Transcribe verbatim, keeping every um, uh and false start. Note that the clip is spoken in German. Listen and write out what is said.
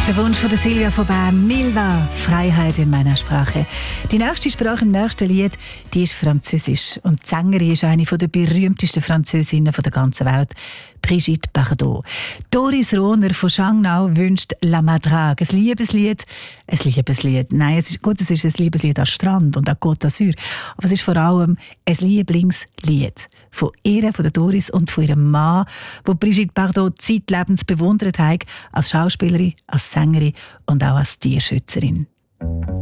Der Wunsch von der Silvia von Bern, Milva, Freiheit in meiner Sprache. Die nächste Sprache im nächsten Lied, die ist Französisch. Und die Sängerin ist eine der berühmtesten Französinnen der ganzen Welt, Brigitte Bardot. Doris Rohner von Schangnau wünscht La Madrague, ein Liebeslied. Ein Liebeslied. Nein, es ist gut, es ist ein Liebeslied an Strand und an Côte d'Azur. Aber es ist vor allem ein Lieblingslied von ihr, von der Doris und von ihrem Mann, wo Brigitte Bardot zeitlebens bewundert hat, als Schauspielerin, als Sängerin und auch als Tierschützerin.